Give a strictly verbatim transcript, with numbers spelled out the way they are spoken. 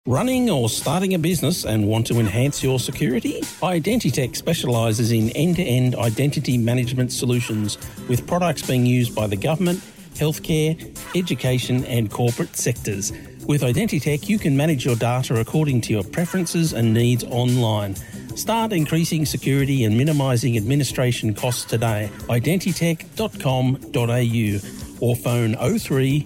Running or starting a business and want to enhance your security? Identitech specialises in end-to-end identity management solutions with products being used by the government, healthcare, education and corporate sectors. With Identitech, you can manage your data according to your preferences and needs online. Start increasing security and minimising administration costs today. identitech dot com dot a u or phone oh three